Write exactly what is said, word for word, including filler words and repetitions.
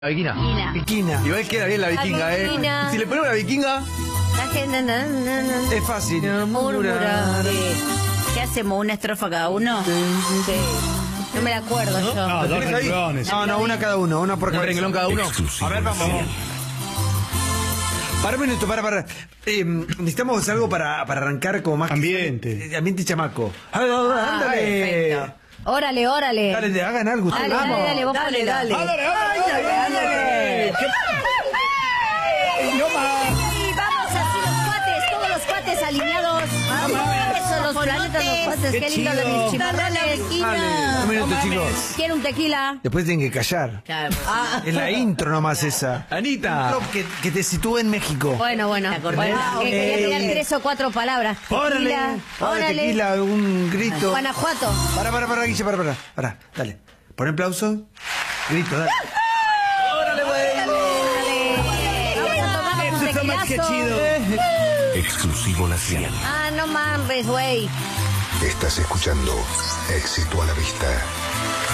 La viquina. Viquina. Viquina. Igual queda bien la vikinga, La ¿eh? viquina. Si le ponemos la vikinga, La gente na, na, na, es fácil. murmura. Sí. ¿Qué hacemos? ¿Una estrofa cada uno? Sí. No me la acuerdo yo. No, dos ¿Tenés ahí? renglones. No, no, una cada uno, una por Un cabeza. renglón cada uno. A ver, vamos. Para un minuto, para, para. Eh, necesitamos algo para, para arrancar como más... Ambiente. Eh, Ambiente chamaco. Ah, Ah, ándale. perfecto. Órale, órale. Dale, hagan algo. Dale, ustedes. dale, dale, vos Dale, ponelo. dale. ¡Ándale, Ay, ándale. no más! Y vamos así los cuates, todos los cuates alineados. Eso, los planetas, los cuates. Qué Qué lindo chido. los Dale, chimarrones. Dale, un minuto, chicos. ¿Quiere un tequila? Después tienen que callar. Claro. Es la intro nomás esa. Anita. Intro Que, que te sitúe en México. Bueno, bueno. bueno que quería Eh. tirar tres o cuatro palabras. Órale. Tequila, Órale. órale. Tequila, un grito. Guanajuato. Para, para, para, Guille, para, para. Para, dale. Pon aplauso. Grito, dale. ¡Órale, güey! Dale. Vamos a tomarnos un Eso está más que tequilazo. chido. Exclusivo Nacional. Ah, no mames, güey. Estás escuchando Éxito a la Vista.